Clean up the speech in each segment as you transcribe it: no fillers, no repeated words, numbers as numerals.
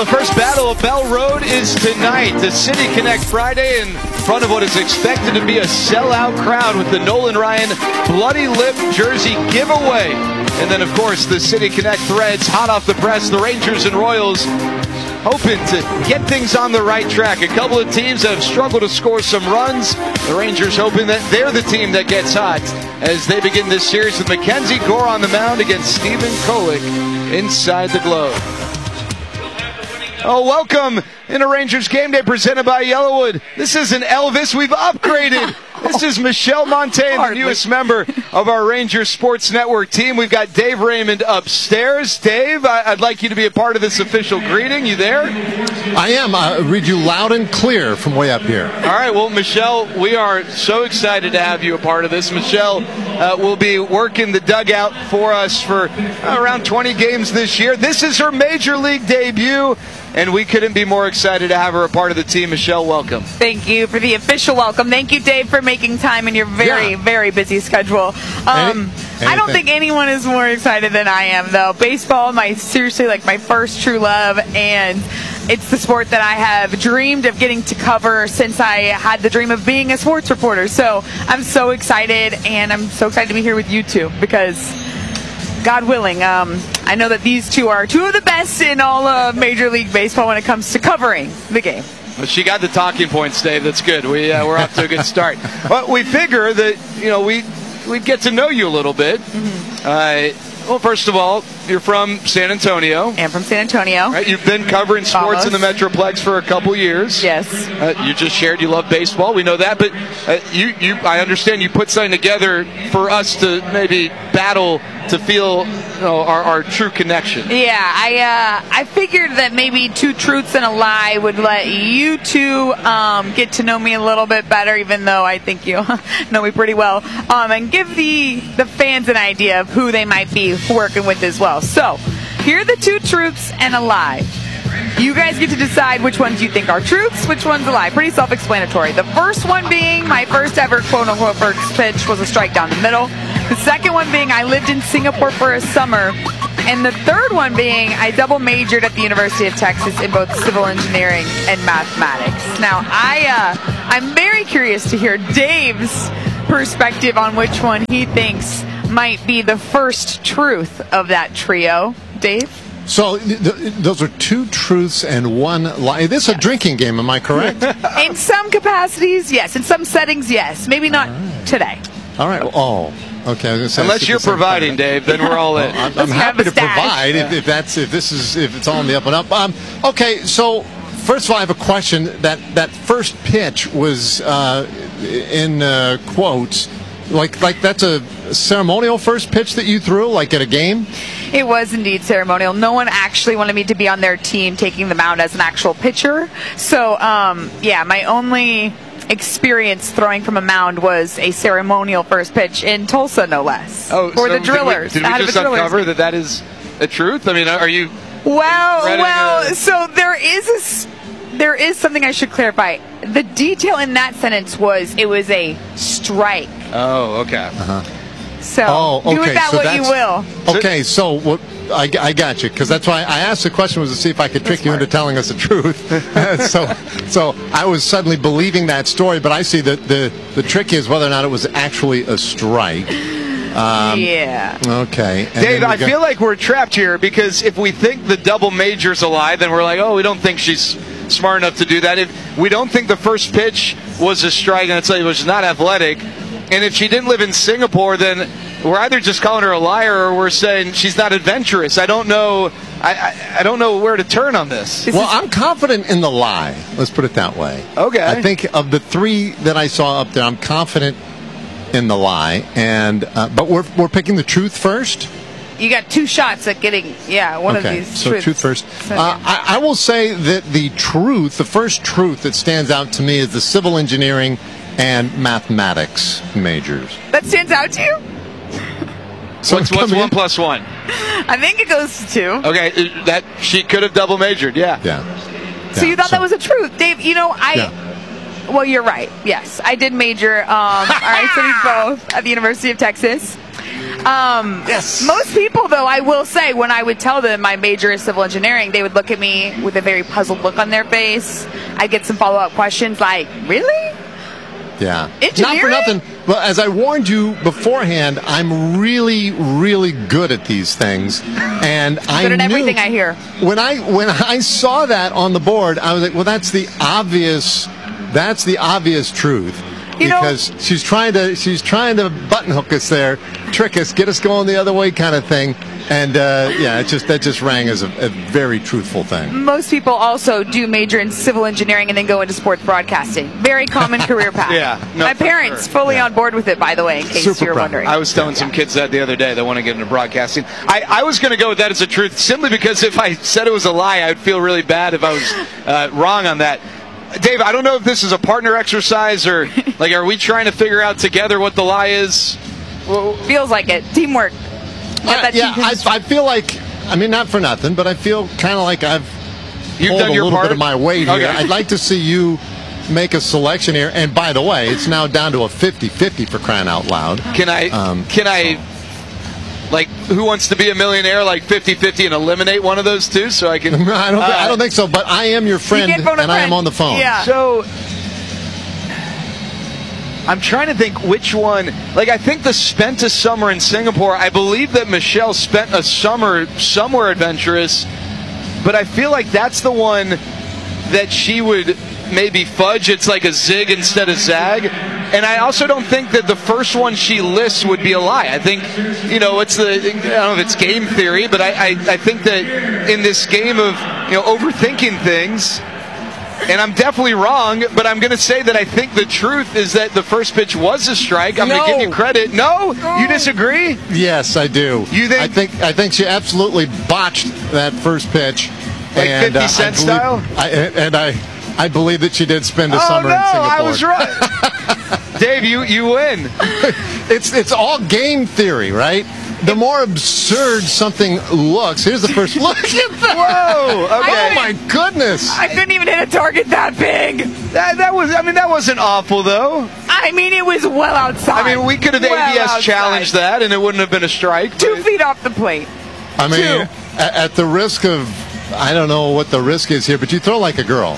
Well, the first battle of Bell Road is tonight. The City Connect Friday in front of what is expected to be a sellout crowd with the Nolan Ryan Bloody Lip jersey giveaway. And then, of course, the City Connect threads hot off the press. The Rangers and Royals hoping to get things on the right track. A couple of teams that have struggled to score some runs. The Rangers hoping that they're the team that gets hot as they begin this series with Mackenzie Gore on the mound against Stephen Kolek inside the Globe. Oh, welcome in a Rangers Game Day presented by Yellowwood. This isn't Elvis. We've upgraded. This is Michelle Montaigne, the newest member of our Rangers Sports Network team. We've got Dave Raymond upstairs. Dave, I'd like you to be a part of this official greeting. You there? I am. I'll read you loud and clear from way up here. All right. Well, Michelle, we are so excited to have you a part of this. Michelle will be working the dugout for us for around 20 games this year. This is her Major League debut, and we couldn't be more excited to have her a part of the team. Michelle, welcome. Thank you for the official welcome. Thank you, Dave, for making time in your very busy schedule. I don't think anyone is more excited than I am, though. Baseball, seriously, my first true love, and it's the sport that I have dreamed of getting to cover since I had the dream of being a sports reporter. So I'm so excited, and I'm so excited to be here with you two because, God willing, I know that these two are two of the best in all of Major League Baseball when it comes to covering the game. Well, she got the talking points, Dave. That's good. We're off to a good start. But we figure that we'd get to know you a little bit. Mm-hmm. Well, first of all, you're from San Antonio. I'm from San Antonio. Right, you've been covering sports in the Metroplex for a couple years. Yes. You just shared you love baseball. We know that. But I understand you put something together for us to maybe battle to feel our true connection. Yeah, I figured that maybe two truths and a lie would let you two get to know me a little bit better, even though I think you know me pretty well, and give the fans an idea of who they might be working with as well. So, here are the two truths and a lie. You guys get to decide which ones you think are truths, which one's a lie. Pretty self-explanatory. The first one being my first ever quote-unquote first pitch was a strike down the middle. The second one being I lived in Singapore for a summer. And the third one being I double majored at the University of Texas in both civil engineering and mathematics. Now, I'm very curious to hear Dave's perspective on which one he thinks might be the first truth of that trio. Dave? So those are two truths and one lie. This is a drinking game, am I correct? In some capacities, yes. In some settings, yes. Maybe not today. All right. Oh, okay. I was gonna say, unless you're providing, Dave, then we're all in. I'm happy to provide if it's all on the up and up. Okay. So first of all, I have a question. That first pitch was in quotes. Like that's a ceremonial first pitch that you threw, like at a game? It was indeed ceremonial. No one actually wanted me to be on their team taking the mound as an actual pitcher. So, my only experience throwing from a mound was a ceremonial first pitch in Tulsa, no less. Oh, for the Drillers. Did we just uncover that is a truth? I mean, are you... So there is something I should clarify. The detail in that sentence was it was a strike. Oh, okay. Uh-huh. So do with that what you will. Okay, so what I got you, because that's why I asked the question was to see if I could trick you into telling us the truth. so I was suddenly believing that story, but I see that the trick is whether or not it was actually a strike. Yeah. Okay. And Dave, I feel like we're trapped here because if we think the double major's a lie, then we're like, oh, we don't think she's smart enough to do that. If we don't think the first pitch was a strike and it was not athletic, and if she didn't live in Singapore, then we're either just calling her a liar or we're saying she's not adventurous. I don't know. I don't know where to turn on this. Well, I'm confident in the lie. Let's put it that way. Okay. I think of the three that I saw up there, I'm confident in the lie, and but we're picking the truth first. You got two shots at getting one of these. So truth first. I will say that the first truth that stands out to me is the civil engineering and mathematics majors. That stands out to you? So what's 1 plus 1? I think it goes to 2. Okay, that she could have double majored. Yeah. So you thought that was a truth, Dave? Well, you're right. Yes, I did major. I studied both at the University of Texas. Yes. Most people, though, I will say, when I would tell them my major is civil engineering, they would look at me with a very puzzled look on their face. I'd get some follow-up questions like, really? Yeah. Engineering? Not for nothing, but as I warned you beforehand, I'm really, really good at these things. And I Good at knew everything I hear. when I saw that on the board, I was like, well, that's the obvious truth. You know- Because she's trying to button hook us there, trick us, get us going the other way kind of thing. And that just rang as a very truthful thing. Most people also do major in civil engineering and then go into sports broadcasting. Very common career path. Yeah, no, my for parents sure. fully on board with it, by the way, in case Super you're proud. wondering. I was telling some kids that the other day that want to get into broadcasting. I was going to go with that as a truth simply because if I said it was a lie, I would feel really bad if I was wrong on that. Dave, I don't know if this is a partner exercise or like, are we trying to figure out together what the lie is? Feels like it. Teamwork. Get that team I feel like, I mean, not for nothing, but I feel kind of like I've pulled done a your little part? bit of my weight Okay. here. I'd like to see you make a selection here. And by the way, it's now down to a 50-50 for crying out loud. Can I, like, Who Wants to Be a Millionaire, like 50-50 and eliminate one of those two so I can... I don't think so, but I am your friend, You can't phone a and I am friend. on the phone. Yeah. So, I'm trying to think which one. Like, I think the spent a summer in Singapore, I believe that Michelle spent a summer somewhere adventurous, but I feel like that's the one that she would maybe fudge. It's like a zig instead of zag. And I also don't think that the first one she lists would be a lie. I think, it's I don't know if it's game theory, but I think that in this game of, overthinking things, and I'm definitely wrong, but I'm going to say that I think the truth is that the first pitch was a strike. I'm going to give you credit. No? You disagree? Yes, I do. You think- I think she absolutely botched that first pitch. Like and, 50 Cent style? I believe that she did spend a summer in Singapore. I was right. Dave, you win. It's all game theory, right? The more absurd something looks, here's the first look at that. Whoa! Okay. Oh my goodness! I couldn't even hit a target that big. That wasn't awful though. I mean, it was well outside. I mean, we could have well ABS outside. challenged that, and it wouldn't have been a strike. 2 feet off the plate. I mean, at the risk of, I don't know what the risk is here, but you throw like a girl.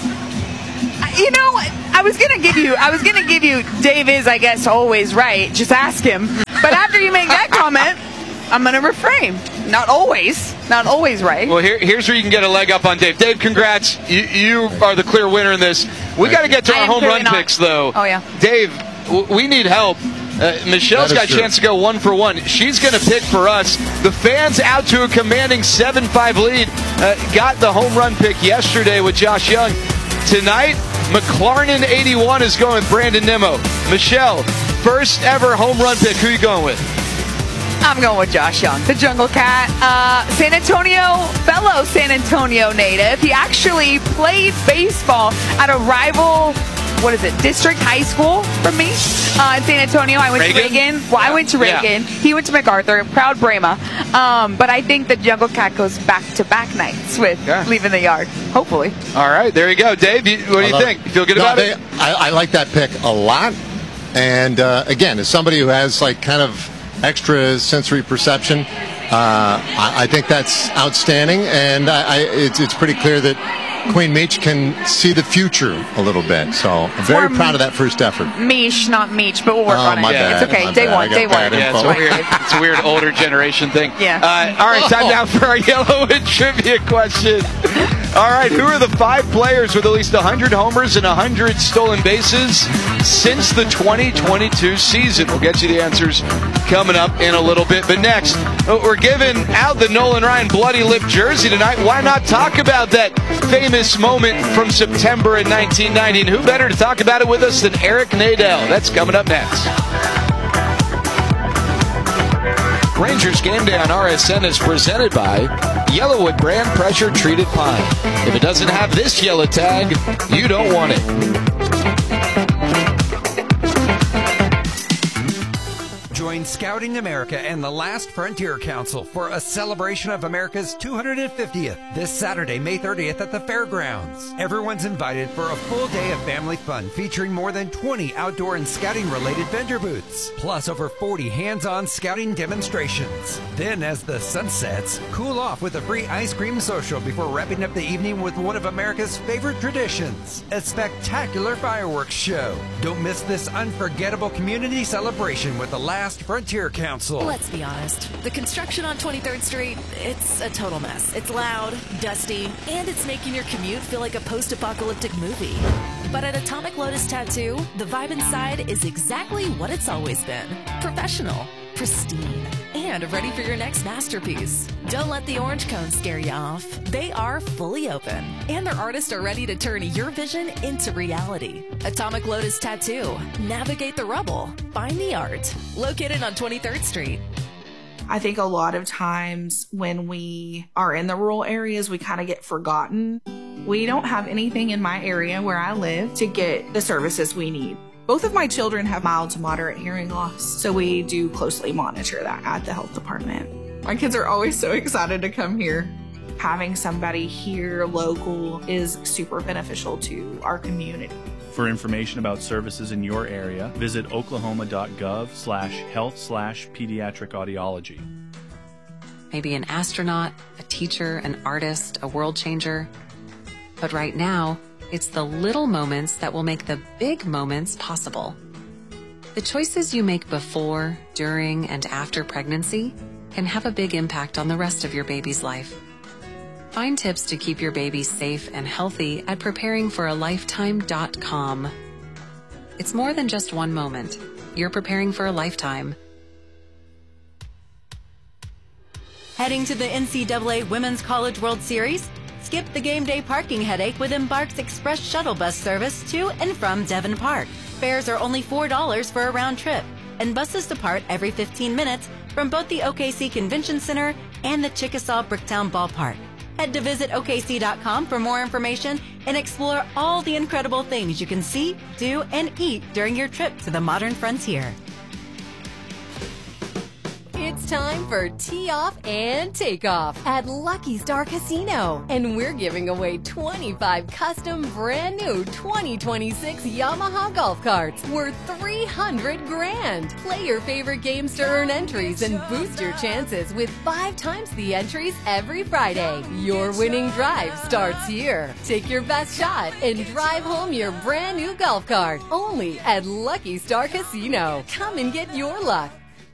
I was gonna give you. Dave is, I guess, always right. Just ask him. But after you make that comment, I'm gonna refrain. Not always right. Well, here's where you can get a leg up on Dave. Dave, congrats. You are the clear winner in this. We got to get to I our am home clearly run not. picks, though. Oh, yeah. Dave, we need help. Michelle's That is got a true. chance to go 1 for 1. She's going to pick for us. The fans out to a commanding 7-5 lead. Got the home run pick yesterday with Josh Young. Tonight, McLaren 81 is going with Brandon Nimmo. Michelle, first ever home run pick. Who are you going with? I'm going with Josh Young, the Jungle Cat. Fellow San Antonio native. He actually played baseball at a rival, district high school from me in San Antonio. I went to Reagan. Well, I went to Reagan. Yeah. He went to MacArthur. Proud Brahma. But I think the Jungle Cat goes back-to-back nights with leaving the yard. Hopefully. All right, there you go. Dave, what do you think? You feel good about it? I like that pick a lot. And again, as somebody who has like kind of extra sensory perception, I think that's outstanding. And it's pretty clear that Queen Meech can see the future a little bit. So I'm very proud of that first effort. Meesh, not Meech, but we'll work on it. my bad, It's okay. my Day bad. I one. got Day bad one. info. It's a weird older generation thing. Yeah. All right, time now for our Yellowwood trivia question. All right, who are the 5 players with at least 100 homers and 100 stolen bases since the 2022 season? We'll get you the answers coming up in a little bit. But next, we're giving out the Nolan Ryan Bloody Lip jersey tonight. Why not talk about that famous moment from September in 1990? And who better to talk about it with us than Eric Nadel? That's coming up next. Rangers Game Day on RSN is presented by Yellowwood brand pressure treated pine. If it doesn't have this yellow tag, you don't want it. Join Join Scouting America and the Last Frontier Council for a celebration of America's 250th this Saturday, May 30th at the fairgrounds. Everyone's invited for a full day of family fun featuring more than 20 outdoor and scouting-related vendor booths, plus over 40 hands-on scouting demonstrations. Then, as the sun sets, cool off with a free ice cream social before wrapping up the evening with one of America's favorite traditions, a spectacular fireworks show. Don't miss this unforgettable community celebration with the Last Frontier Council. Let's be honest, the construction on 23rd Street, it's a total mess. It's loud, dusty, and it's making your commute feel like a post-apocalyptic movie. But at Atomic Lotus Tattoo, the vibe inside is exactly what it's always been. Professional, pristine, and ready for your next masterpiece. Don't let the orange cones scare you off. They are fully open, and their artists are ready to turn your vision into reality. Atomic Lotus Tattoo. Navigate the rubble. Find the art. Located on 23rd Street. I think a lot of times when we are in the rural areas, we kind of get forgotten. We don't have anything in my area where I live to get the services we need. Both of my children have mild to moderate hearing loss, so we do closely monitor that at the health department. My kids are always so excited to come here. Having somebody here local is super beneficial to our community. For information about services in your area, visit oklahoma.gov/health/pediatric audiology. Maybe an astronaut, a teacher, an artist, a world changer. But right now, it's the little moments that will make the big moments possible. The choices you make before, during, and after pregnancy can have a big impact on the rest of your baby's life. Find tips to keep your baby safe and healthy at preparingforalifetime.com. It's more than just one moment. You're preparing for a lifetime. Heading to the NCAA Women's College World Series? Skip the game day parking headache with Embark's express shuttle bus service to and from Devon Park. Fares are only $4 for a round trip, and buses depart every 15 minutes from both the OKC Convention Center and the Chickasaw Bricktown Ballpark. Head to visit OKC.com for more information and explore all the incredible things you can see, do, and eat during your trip to the modern frontier. It's time for Tee Off and Takeoff at Lucky Star Casino. And we're giving away 25 custom brand new 2026 Yamaha golf carts worth $300,000. Play your favorite games to earn entries and boost your chances with 5 times the entries every Friday. Your winning drive starts here. Take your best shot and drive home your brand new golf cart. Only at Lucky Star Casino. Come and get your luck.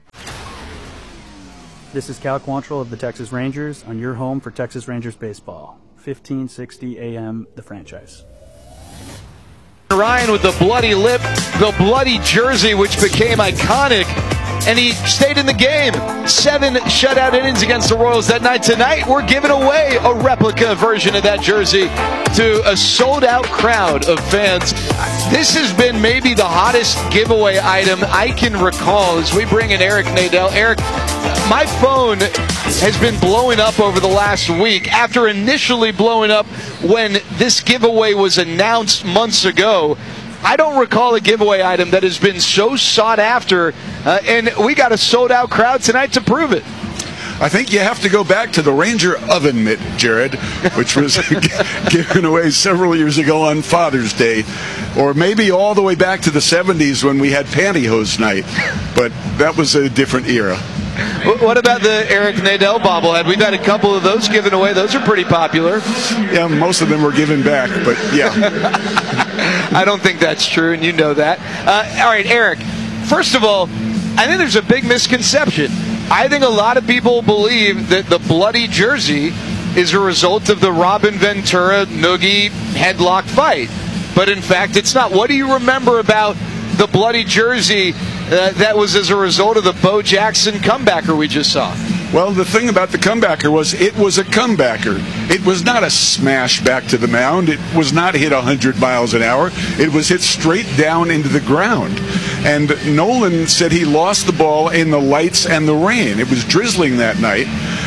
This is Cal Quantrill of the Texas Rangers on your home for Texas Rangers baseball. 1560 AM, the franchise. Ryan with the bloody lip, the bloody jersey, which became iconic, and he stayed in the game. 7 shutout innings against the Royals that night. Tonight, we're giving away a replica version of that jersey to a sold-out crowd of fans. This has been maybe the hottest giveaway item I can recall as we bring in Eric Nadel. Eric, my phone has been blowing up over the last week after initially blowing up when this giveaway was announced months ago. I don't recall a giveaway item that has been so sought after, and we got a sold-out crowd tonight to prove it. I think you have to go back to the Ranger oven mitt, Jared, which was given away several years ago on Father's Day, or maybe all the way back to the 70s when we had pantyhose night, but that was a different era. What about the Eric Nadel bobblehead? We've had a couple of those given away. Those are pretty popular. Yeah, most of them were given back, but yeah. I don't think that's true, and you know that. All right, Eric, first of all, I think there's a big misconception. I think a lot of people believe that the bloody jersey is a result of the Robin Ventura Noogie headlock fight. But in fact, it's not. What do you remember about the bloody jersey that was as a result of the Bo Jackson comebacker we just saw? Well, the thing about the comebacker was it was a comebacker. It was not a smash back to the mound. It was not hit 100 miles an hour. It was hit straight down into the ground. And Nolan said he lost the ball in the lights and the rain. It was drizzling that night.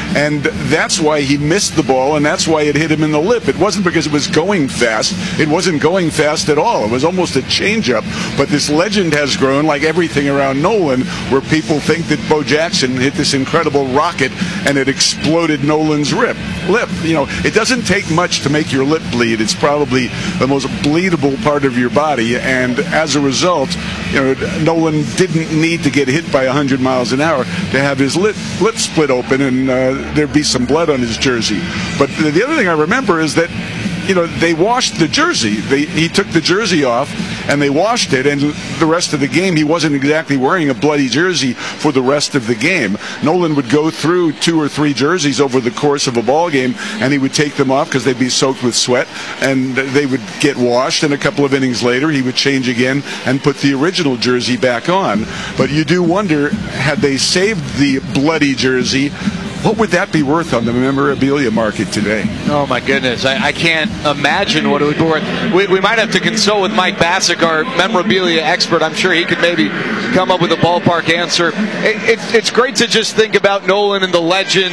and that's why he missed the ball, and that's why it hit him in the lip. It wasn't because it was going fast. It wasn't going fast at all. It was almost a changeup. But this legend has grown, like everything around Nolan, where people think that Bo Jackson hit this incredible rocket and it exploded Nolan's lip. You know, it doesn't take much to make your lip bleed. It's probably the most bleedable part of your body, and as a result, you know, Nolan didn't need to get hit by 100 miles an hour to have his lip split open and there'd be some blood on his jersey. But the other thing I remember is that, you know, they washed the jersey. He took the jersey off and they washed it, and the rest of the game he wasn't exactly wearing a bloody jersey for the rest of the game. Nolan would go through 2 or 3 jerseys over the course of a ball game, and he would take them off because they'd be soaked with sweat, and they would get washed, and a couple of innings later he would change again and put the original jersey back on. But you do wonder, had they saved the bloody jersey, what would that be worth on the memorabilia market today? Oh, my goodness. I can't imagine what it would be worth. We might have to consult with Mike Bassick, our memorabilia expert. I'm sure he could maybe come up with a ballpark answer. It's great to just think about Nolan and the legend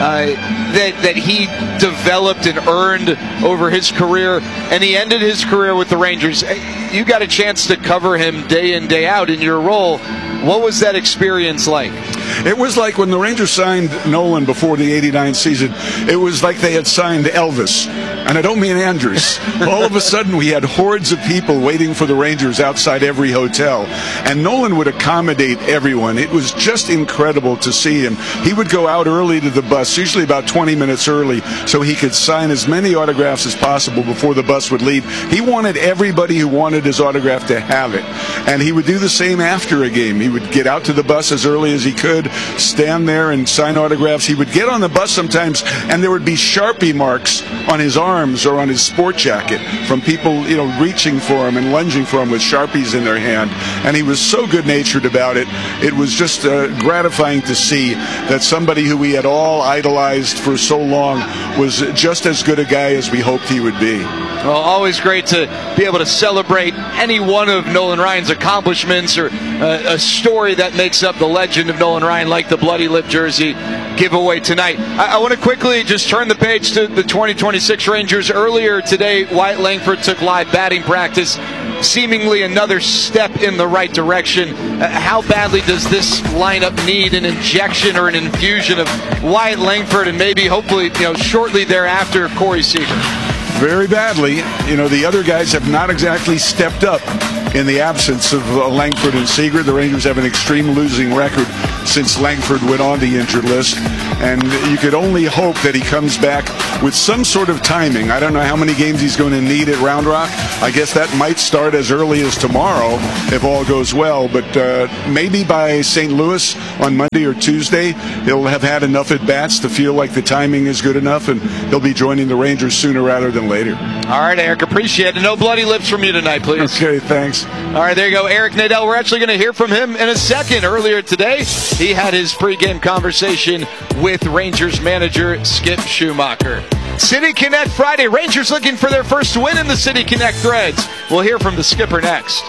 that he developed and earned over his career, and he ended his career with the Rangers. You got a chance to cover him day in, day out in your role. What was that experience like? It was like when the Rangers signed Nolan before the '89 season. It was like they had signed Elvis. And I don't mean Andrus. All of a sudden, we had hordes of people waiting for the Rangers outside every hotel. And Nolan would accommodate everyone. It was just incredible to see him. He would go out early to the bus, usually about 20 minutes early, so he could sign as many autographs as possible before the bus would leave. He wanted everybody who wanted his autograph to have it. And he would do the same after a game. He would get out to the bus as early as he could, stand there and sign autographs. He would get on the bus sometimes, and there would be Sharpie marks on his arms or on his sport jacket from people, you know, reaching for him and lunging for him with Sharpies in their hand. And he was so good-natured about it. It was just gratifying to see that somebody who we had all idolized for so long was just as good a guy as we hoped he would be. Well, always great to be able to celebrate any one of Nolan Ryan's accomplishments or a story that makes up the legend of Nolan Ryan, like the Bloody Lip jersey giveaway tonight. I want to quickly just turn the page to the 2026 Rangers. Earlier today, Wyatt Langford took live batting practice, seemingly another step in the right direction. How badly does this lineup need an injection or an infusion of Wyatt Langford and maybe, hopefully, you know, shortly thereafter, Corey Seager? Very badly. You know, the other guys have not exactly stepped up in the absence of Langford and Seager. The Rangers have an extreme losing record since Langford went on the injured list, and you could only hope that he comes back with some sort of timing. I don't know how many games he's going to need at Round Rock. I guess that might start as early as tomorrow if all goes well, but maybe by St. Louis on Monday or Tuesday he'll have had enough at-bats to feel like the timing is good enough, and he'll be joining the Rangers sooner rather than later. All right, Eric, appreciate it. No bloody lips from you tonight, please. Okay, thanks. All right, there you go. Eric Nadel. We're actually going to hear from him in a second. Earlier today, he had his pregame conversation with Rangers manager Skip Schumacher. City Connect Friday. Rangers looking for their first win in the City Connect Threads. We'll hear from the skipper next.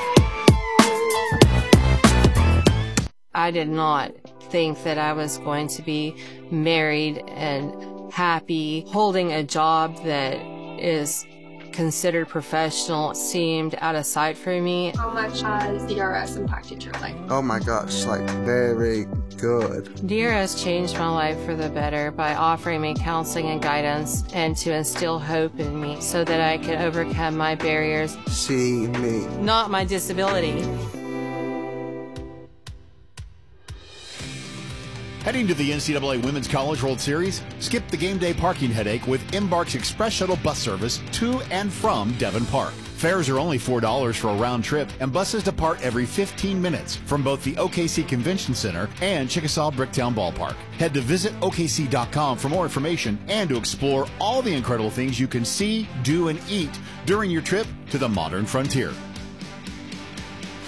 I did not think that I was going to be married and happy. Holding a job that is considered professional seemed out of sight for me. How much has DRS impacted your life? Oh my gosh, like very good. DRS changed my life for the better by offering me counseling and guidance and to instill hope in me so that I could overcome my barriers. See me. Not my disability. Heading to the NCAA Women's College World Series? Skip the game day parking headache with Embark's Express Shuttle bus service to and from Devon Park. Fares are only $4 for a round trip, and buses depart every 15 minutes from both the OKC Convention Center and Chickasaw Bricktown Ballpark. Head to visitokc.com for more information and to explore all the incredible things you can see, do, and eat during your trip to the modern frontier.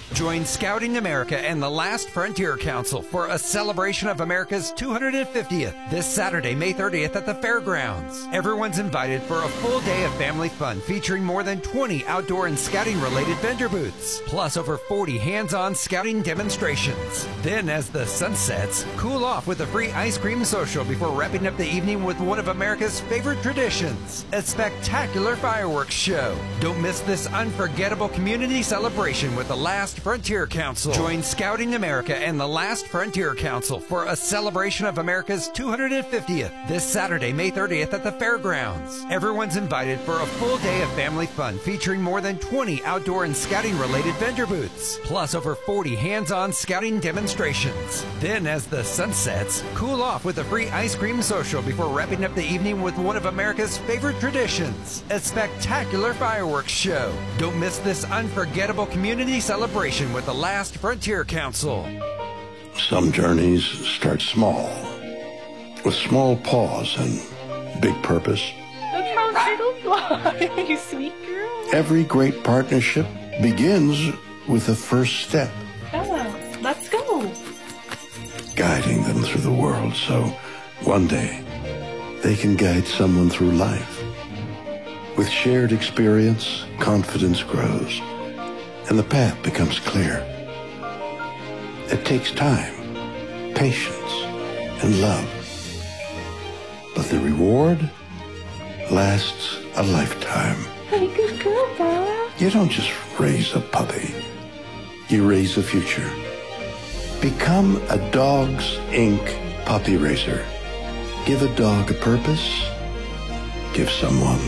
Join Scouting America and the Last Frontier Council for a celebration of America's 250th this Saturday, May 30th at the fairgrounds. Everyone's invited for a full day of family fun featuring more than 20 outdoor and scouting-related vendor booths, plus over 40 hands-on scouting demonstrations. Then, as the sun sets, cool off with a free ice cream social before wrapping up the evening with one of America's favorite traditions, a spectacular fireworks show. Don't miss this unforgettable community celebration with the Last Frontier Council. Join Scouting America and the Last Frontier Council for a celebration of America's 250th this Saturday, May 30th at the fairgrounds. Everyone's invited for a full day of family fun featuring more than 20 outdoor and scouting-related vendor booths, plus over 40 hands-on scouting demonstrations. Then, as the sun sets, cool off with a free ice cream social before wrapping up the evening with one of America's favorite traditions, a spectacular fireworks show. Don't miss this unforgettable community celebration with the Last Frontier Council. Some journeys start small, with small pause and big purpose. Look how little fly, you sweet girl. Every great partnership begins with the first step, Bella, let's go. guiding them through the world so one day they can guide someone through life. With shared experience, confidence grows, and the path becomes clear. It takes time, patience, and love. But the reward lasts a lifetime. Hey, good girl, Bella. You don't just raise a puppy. You raise a future. Become a Dogs Inc. puppy raiser. Give a dog a purpose. Give someone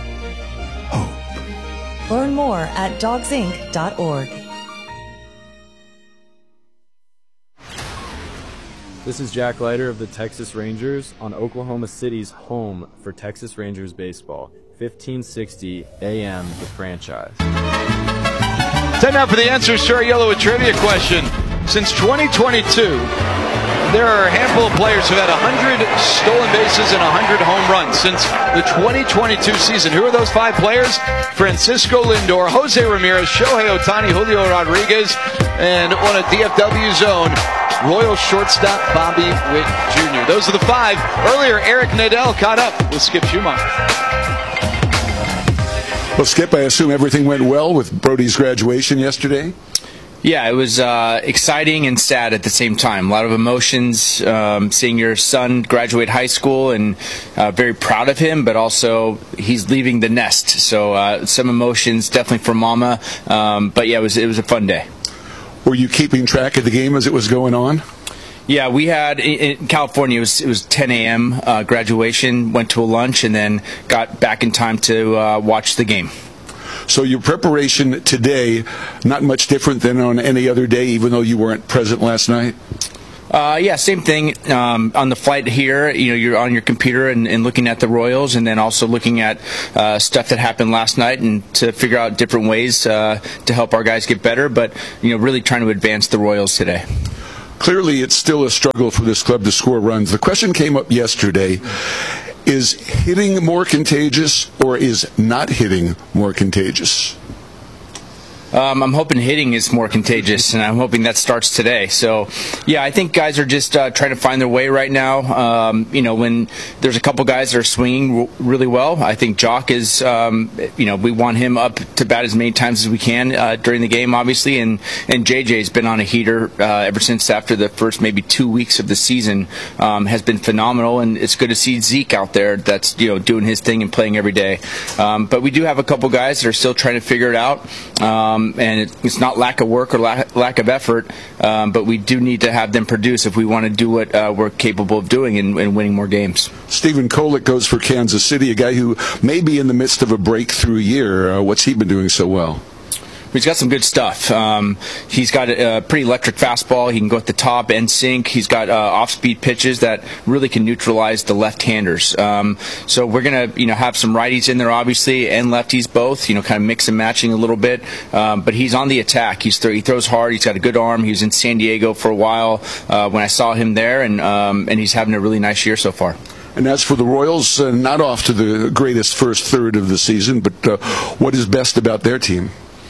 hope. Learn more at dogsinc.org. This is Jack Leiter of the Texas Rangers on Oklahoma City's home for Texas Rangers baseball, 1560 AM The Franchise. Time now for the answers to our Yellow with Trivia question. Since 2022, there are a handful of players who've had 100 stolen bases and 100 home runs since the 2022 season. Who are those 5 players? Francisco Lindor, Jose Ramirez, Shohei Ohtani, Julio Rodriguez, and on a DFW's own, Royal shortstop Bobby Witt Jr. Those are the 5. Earlier, Eric Nadel caught up with Skip Schumacher. Well, Skip, I assume everything went well with Brody's graduation yesterday? Yeah, it was exciting and sad at the same time. A lot of emotions, seeing your son graduate high school, and very proud of him, but also he's leaving the nest. So some emotions definitely for Mama. But yeah, it was a fun day. Were you keeping track of the game as it was going on? Yeah, we had in California. It was 10 a.m. Graduation. Went to a lunch and then got back in time to watch the game. So your preparation today, not much different than on any other day, even though you weren't present last night? Yeah, same thing. On the flight here, you're on your computer and looking at the Royals, and then also looking at stuff that happened last night, and to figure out different ways to help our guys get better. But really trying to advance the Royals today. Clearly, it's still a struggle for this club to score runs. The question came up yesterday. Is hitting more contagious, or is not hitting more contagious? I'm hoping hitting is more contagious, and I'm hoping that starts today. So, yeah, I think guys are just trying to find their way right now. When there's a couple guys that are swinging really well, I think Jock is, we want him up to bat as many times as we can during the game, obviously. And JJ's been on a heater ever since after the first maybe 2 weeks of the season, has been phenomenal. And it's good to see Zeke out there that's, doing his thing and playing every day. But we do have a couple guys that are still trying to figure it out. And it's not lack of work or lack of effort, but we do need to have them produce if we want to do what we're capable of doing and winning more games. Stephen Kolek goes for Kansas City, a guy who may be in the midst of a breakthrough year. What's he been doing so well? He's got some good stuff. He's got a pretty electric fastball. He can go at the top and sink. He's got off-speed pitches that really can neutralize the left-handers. So we're going to, have some righties in there, obviously, and lefties both. Kind of mix and matching a little bit. But he's on the attack. He throws hard. He's got a good arm. He was in San Diego for a while when I saw him there, and he's having a really nice year so far. And as for the Royals, not off to the greatest first third of the season, but what is best about their team?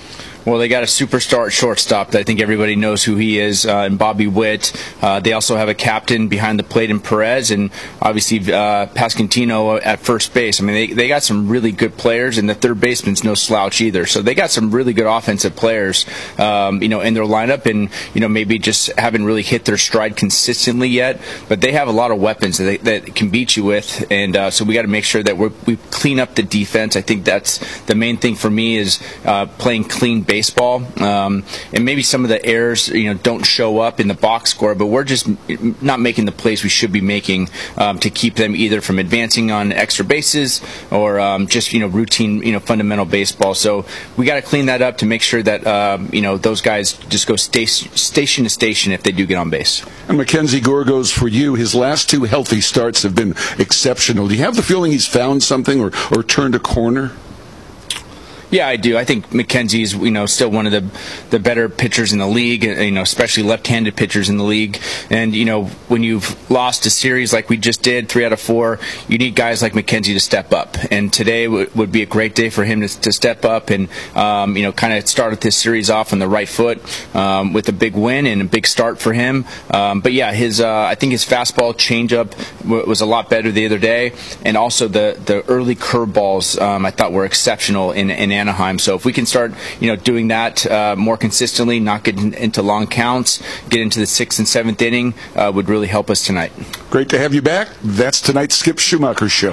Well, they got a superstar at shortstop that I think everybody knows who he is, and Bobby Witt. They also have a captain behind the plate in Perez, and obviously Pasquantino at first base. I mean, they got some really good players, and the third baseman's no slouch either. So they got some really good offensive players, in their lineup, and maybe just haven't really hit their stride consistently yet. But they have a lot of weapons that can beat you with, and so we got to make sure that we clean up the defense. I think that's the main thing for me is playing clean baseball, and maybe some of the errors don't show up in the box score, but we're just not making the plays we should be making to keep them either from advancing on extra bases or just routine fundamental baseball. So we got to clean that up to make sure that those guys just go station to station if they do get on base. And Mackenzie Gore goes for you. His last 2 healthy starts have been exceptional. Do you have the feeling he's found something or turned a corner? Yeah, I do. I think McKenzie's, still one of the better pitchers in the league, especially left-handed pitchers in the league. And, when you've lost a series like we just did, 3 out of 4, you need guys like McKenzie to step up. And today would be a great day for him to step up and, kind of start this series off on the right foot with a big win and a big start for him. But yeah, I think his fastball changeup was a lot better the other day. And also the early curveballs I thought were exceptional in Anaheim. So if we can start, doing that more consistently, not getting into long counts, get into the 6th and 7th inning, would really help us tonight. Great to have you back. That's tonight's Skip Schumacher Show.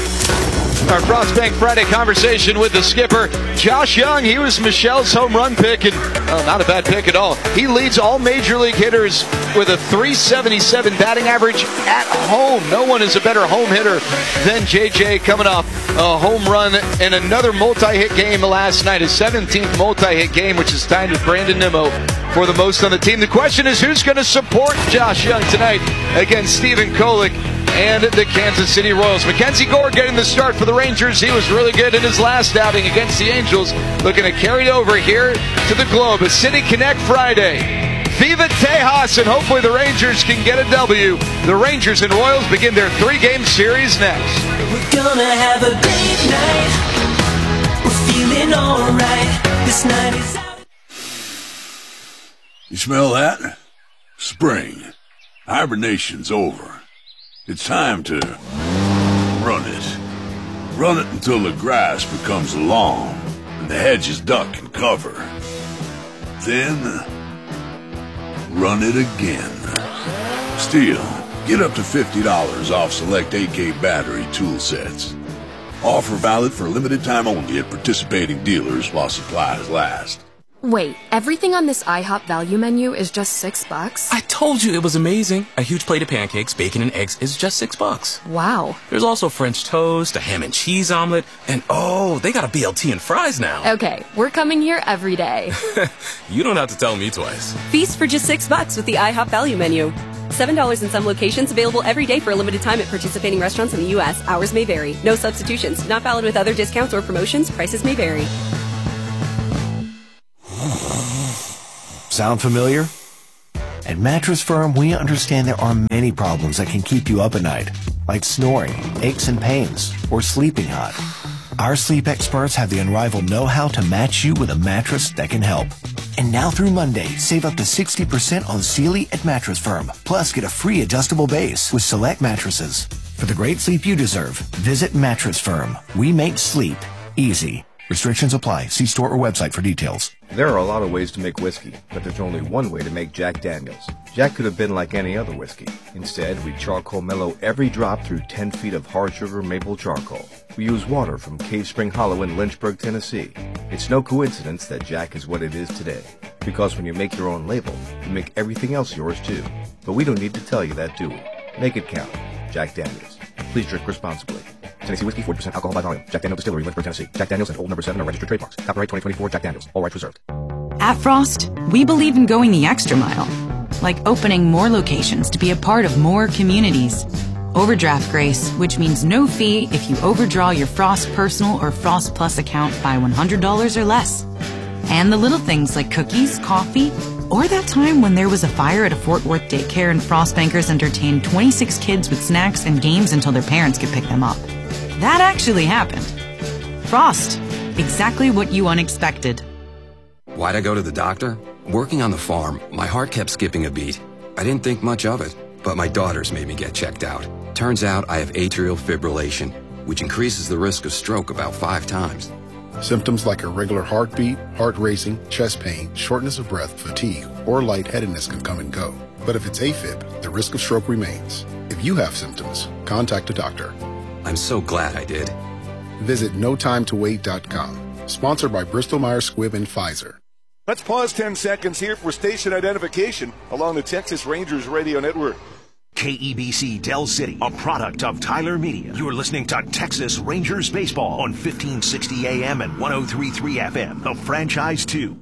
Our Frost Bank Friday conversation with the skipper, Josh Young. He was Michelle's home run pick, and not a bad pick at all. He leads all major league hitters with a .377 batting average at home. No one is a better home hitter than JJ, coming off a home run and another multi-hit game last night, his 17th multi-hit game, which is tied with Brandon Nimmo for the most on the team. The question is, who's going to support Josh Young tonight against Stephen Kolek and the Kansas City Royals? Mackenzie Gore getting the start for the Rangers. He was really good in his last outing against the Angels. Looking to carry over here to the Globe. A City Connect Friday. Viva Tejas, and hopefully the Rangers can get a W. The Rangers and Royals begin their 3-game series next. We're gonna have a big night. We're feeling alright. This night is out. You smell that? Spring. Hibernation's over. It's time to run it. Run it until the grass becomes long and the hedges duck and cover. Then, run it again. Stihl, get up to $50 off select AK battery tool sets. Offer valid for a limited time only at participating dealers while supplies last. Wait, everything on this IHOP value menu is just $6? I told you it was amazing. A huge plate of pancakes, bacon, and eggs is just $6. Wow. There's also French toast, a ham and cheese omelet, and oh, they got a BLT and fries now. Okay, we're coming here every day. You don't have to tell me twice. Feast for just $6 with the IHOP value menu. $7 in some locations, available every day for a limited time at participating restaurants in the U.S. Hours may vary. No substitutions. Not valid with other discounts or promotions. Prices may vary. Sound familiar? At Mattress Firm, we understand there are many problems that can keep you up at night, like snoring, aches and pains, or sleeping hot. Our sleep experts have the unrivaled know-how to match you with a mattress that can help. And now through Monday, save up to 60% on Sealy at Mattress Firm. Plus, get a free adjustable base with select mattresses. For the great sleep you deserve, visit Mattress Firm. We make sleep easy. Restrictions apply. See store or website for details. There are a lot of ways to make whiskey, but there's only one way to make Jack Daniels. Jack could have been like any other whiskey. Instead, we charcoal mellow every drop through 10 feet of hard sugar maple charcoal. We use water from Cave Spring Hollow in Lynchburg, Tennessee. It's no coincidence that Jack is what it is today. Because when you make your own label, you make everything else yours too. But we don't need to tell you that, do we? Make it count. Jack Daniels. Please drink responsibly. Tennessee Whiskey, 40% alcohol by volume. Jack Daniels Distillery, Lynchburg, Tennessee. Jack Daniels and Old No. 7 are registered trademarks. Copyright 2024 Jack Daniels. All rights reserved. At Frost, we believe in going the extra mile. Like opening more locations to be a part of more communities. Overdraft grace, which means no fee if you overdraw your Frost Personal or Frost Plus account by $100 or less. And the little things like cookies, coffee, or that time when there was a fire at a Fort Worth daycare and Frost Bankers entertained 26 kids with snacks and games until their parents could pick them up. That actually happened. Frost. Exactly what you unexpected. Why'd I go to the doctor? Working on the farm, my heart kept skipping a beat. I didn't think much of it, but my daughters made me get checked out. Turns out I have atrial fibrillation, which increases the risk of stroke about 5 times. Symptoms like irregular heartbeat, heart racing, chest pain, shortness of breath, fatigue, or lightheadedness can come and go. But if it's AFib, the risk of stroke remains. If you have symptoms, contact a doctor. I'm so glad I did. Visit notimetowait.com. Sponsored by Bristol-Myers Squibb and Pfizer. Let's pause 10 seconds here for station identification along the Texas Rangers radio network. KEBC Del City, a product of Tyler Media. You're listening to Texas Rangers Baseball on 1560 AM and 103.3 FM, the franchise 2.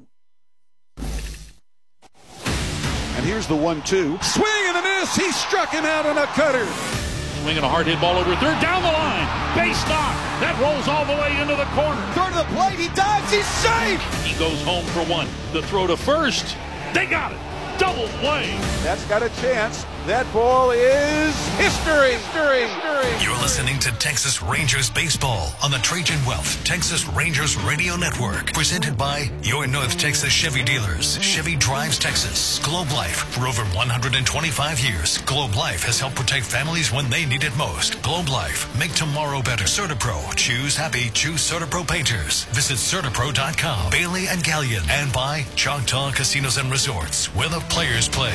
And here's the 1-2. Swing and a miss. He struck him out on a cutter. Swinging a hard hit ball over third, down the line. Base knock. That rolls all the way into the corner. Third to the plate. He dives. He's safe. He goes home for 1. The throw to first. They got it. Double play. That's got a chance. That ball is history. You're listening to Texas Rangers Baseball on the Trajan Wealth Texas Rangers Radio Network. Presented by your North Texas Chevy dealers. Chevy drives Texas. Globe Life. For over 125 years, Globe Life has helped protect families when they need it most. Globe Life. Make tomorrow better. CertaPro. Choose happy. Choose CertaPro painters. Visit CertaPro.com. Bailey and Gallion. And by Choctaw Casinos and Resorts, where the players play.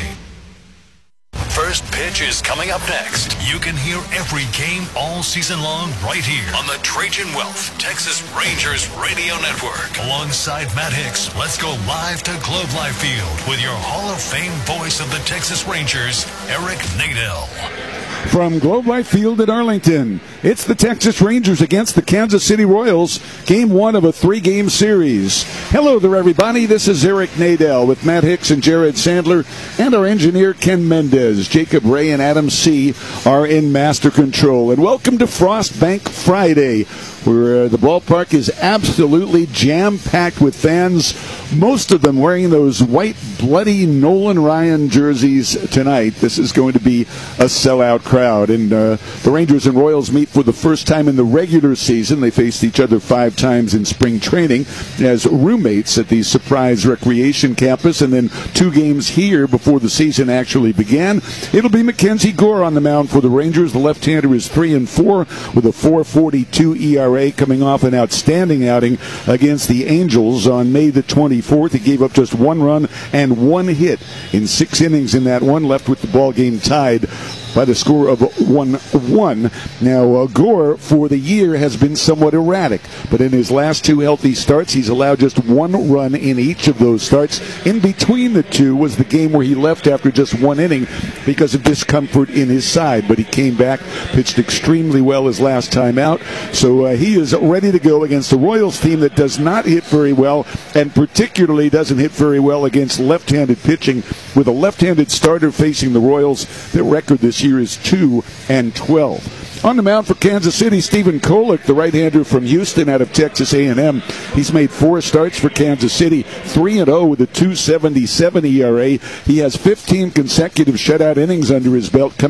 First pitch is coming up next. You can hear every game all season long right here on the Trajan Wealth Texas Rangers Radio Network. Alongside Matt Hicks, let's go live to Globe Life Field with your Hall of Fame voice of the Texas Rangers, Eric Nadel. From Globe Life Field at Arlington, it's the Texas Rangers against the Kansas City Royals, Game 1 of a 3-game series. Hello there, everybody. This is Eric Nadel with Matt Hicks and Jared Sandler and our engineer, Ken Mendez. Jacob Ray and Adam C. are in master control. And welcome to Frost Bank Friday, where the ballpark is absolutely jam-packed with fans, most of them wearing those white, bloody Nolan Ryan jerseys tonight. This is going to be a sellout crowd. And the Rangers and Royals meet for the first time in the regular season. They faced each other 5 times in spring training as roommates at the Surprise Recreation Campus, and then 2 games here before the season actually began. It'll be Mackenzie Gore on the mound for the Rangers. The left-hander is 3-4 with a 4.42 ERA, coming off an outstanding outing against the Angels on May the 24th. He gave up just 1 run and 1 hit in 6 innings in that one, left with the ball game tied by the score of 1-1. Now, Gore for the year has been somewhat erratic, but in his last 2 healthy starts, he's allowed just 1 run in each of those starts. In between the 2 was the game where he left after just 1 inning because of discomfort in his side, but he came back, pitched extremely well his last time out, so he is ready to go against the Royals team that does not hit very well, and particularly doesn't hit very well against left-handed pitching. With a left-handed starter facing the Royals, their record this year is 2-12. On the mound for Kansas City, Stephen Kolek, the right-hander from Houston out of Texas A&M. He's made 4 starts for Kansas City, 3-0 with a 2.77 ERA. He has 15 consecutive shutout innings under his belt,